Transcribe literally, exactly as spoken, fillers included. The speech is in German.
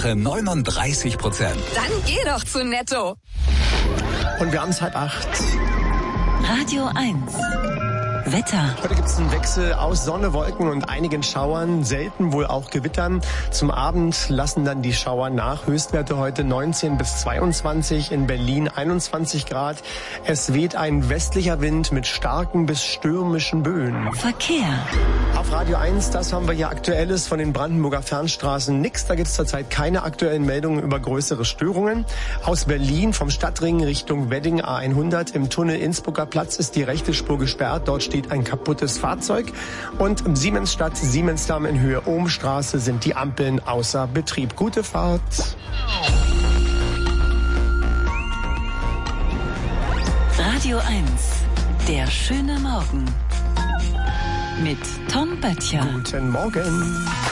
Sache neununddreißig Prozent. Dann geh doch zu Netto. Und wir haben es halb acht. Radio eins. Wetter. Heute gibt es einen Wechsel aus Sonne, Wolken und einigen Schauern, selten wohl auch Gewittern. Zum Abend lassen dann die Schauer nach. Höchstwerte heute neunzehn bis zweiundzwanzig, in Berlin einundzwanzig Grad. Es weht ein westlicher Wind mit starken bis stürmischen Böen. Verkehr. Auf Radio eins, das haben wir hier Aktuelles von den Brandenburger Fernstraßen. Nix, da gibt es zurzeit keine aktuellen Meldungen über größere Störungen. Aus Berlin vom Stadtring Richtung Wedding A hundert im Tunnel Innsbrucker Platz ist die rechte Spur gesperrt. Dort steht ein kaputtes Fahrzeug. Und im Siemensstadt Siemensdamm in Höhe Ohmstraße sind die Ampeln außer Betrieb. Gute Fahrt. Radio eins. Der schöne Morgen. Mit Tom Böttcher. Guten Morgen.